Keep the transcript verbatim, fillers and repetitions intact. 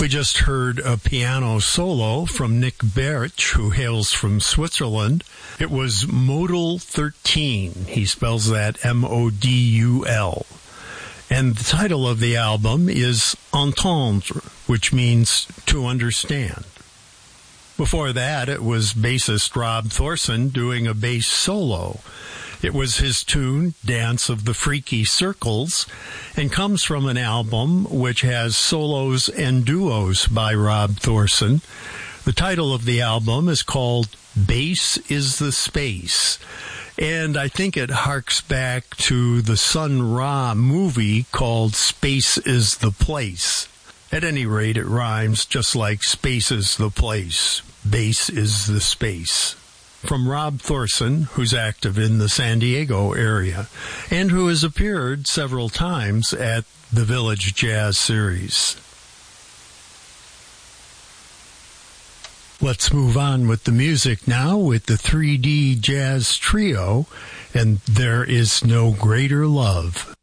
We just heard a piano solo from Nick Birch, who hails from Switzerland. It was Modul thirteen. He spells that M O D U L. And the title of the album is Entendre, which means to understand. Before that, it was bassist Rob Thorson doing a bass solo. It was his tune, Dance of the Freaky Circles, and comes from an album which has solos and duos by Rob Thorson. The title of the album is called Bass is the Space, and I think it harks back to the Sun Ra movie called Space is the Place. At any rate, it rhymes just like Space is the Place. Bass is the Space. From Rob Thorson, who's active in the San Diego area, and who has appeared several times at the Village Jazz Series. Let's move on with the music now with the three D Jazz Trio, and There Is No Greater Love.